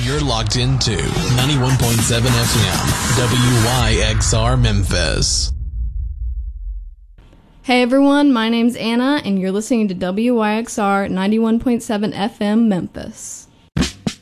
You're locked into 91.7 FM, WYXR Memphis. Hey everyone, my name's Anna, and you're listening to WYXR 91.7 FM Memphis.